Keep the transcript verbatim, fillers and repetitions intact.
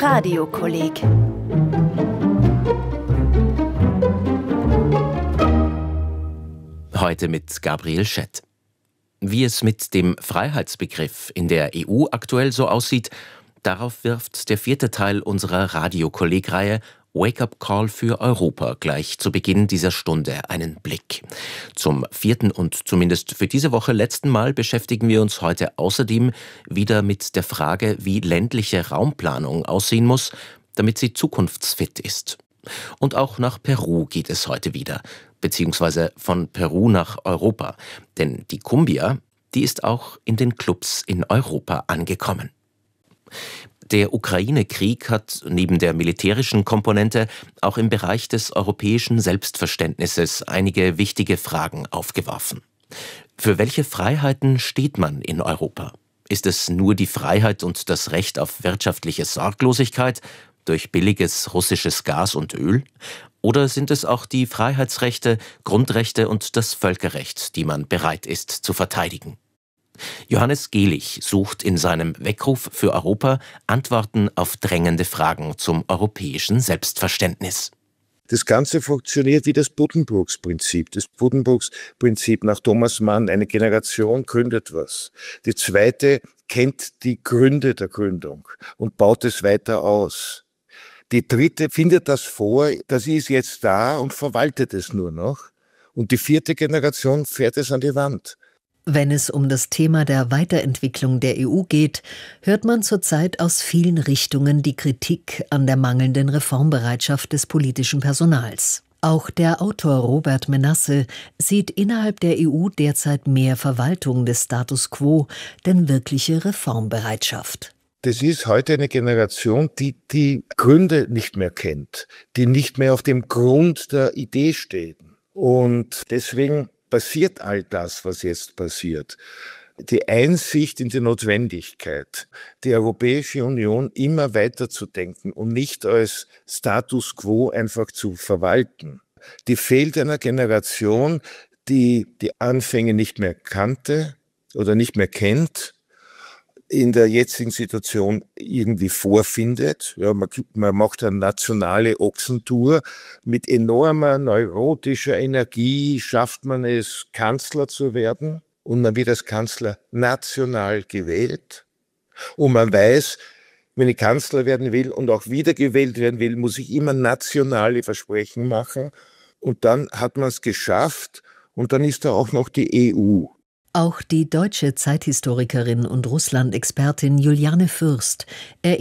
Radiokolleg. Heute mit Gabriel Schett. Wie es mit dem Freiheitsbegriff in der E U aktuell so aussieht, darauf wirft der vierte Teil unserer Radiokolleg-Reihe Wake-up Call für Europa gleich zu Beginn dieser Stunde einen Blick. Zum vierten und zumindest für diese Woche letzten Mal beschäftigen wir uns heute außerdem wieder mit der Frage, wie ländliche Raumplanung aussehen muss, damit sie zukunftsfit ist. Und auch nach Peru geht es heute wieder, beziehungsweise von Peru nach Europa. Denn die Cumbia, die ist auch in den Clubs in Europa angekommen. Der Ukraine-Krieg hat neben der militärischen Komponente auch im Bereich des europäischen Selbstverständnisses einige wichtige Fragen aufgeworfen. Für welche Freiheiten steht man in Europa? Ist es nur die Freiheit und das Recht auf wirtschaftliche Sorglosigkeit durch billiges russisches Gas und Öl? Oder sind es auch die Freiheitsrechte, Grundrechte und das Völkerrecht, die man bereit ist zu verteidigen? Johannes Gehlich sucht in seinem Weckruf für Europa Antworten auf drängende Fragen zum europäischen Selbstverständnis. Das Ganze funktioniert wie das Buddenbrooks-Prinzip. Das Buddenbrooks-Prinzip nach Thomas Mann, eine Generation gründet was. Die zweite kennt die Gründe der Gründung und baut es weiter aus. Die dritte findet das vor, das ist jetzt da und verwaltet es nur noch. Und die vierte Generation fährt es an die Wand. Wenn es um das Thema der Weiterentwicklung der E U geht, hört man zurzeit aus vielen Richtungen die Kritik an der mangelnden Reformbereitschaft des politischen Personals. Auch der Autor Robert Menasse sieht innerhalb der E U derzeit mehr Verwaltung des Status quo denn wirkliche Reformbereitschaft. Das ist heute eine Generation, die die Gründe nicht mehr kennt, die nicht mehr auf dem Grund der Idee steht. Und deswegen passiert all das, was jetzt passiert. Die Einsicht in die Notwendigkeit, die Europäische Union immer weiter zu denken und nicht als Status quo einfach zu verwalten. Die fehlt einer Generation, die die Anfänge nicht mehr kannte oder nicht mehr kennt, in der jetzigen Situation irgendwie vorfindet. Ja, man, man macht eine nationale Ochsentour. Mit enormer neurotischer Energie schafft man es, Kanzler zu werden. Und man wird als Kanzler national gewählt. Und man weiß, wenn ich Kanzler werden will und auch wiedergewählt werden will, muss ich immer nationale Versprechen machen. Und dann hat man es geschafft. Und dann ist da auch noch die E U. Auch die deutsche Zeithistorikerin und Russland-Expertin Juliane Fürst erinnert